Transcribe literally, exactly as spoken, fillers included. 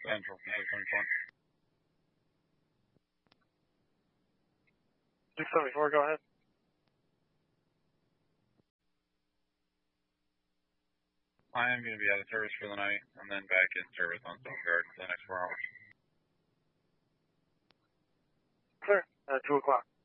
Central, six seventy-four. six seventy-four, go ahead. I am going to be out of service for the night, and then back in service on South Guard for the next four hours. Clear, at two o'clock.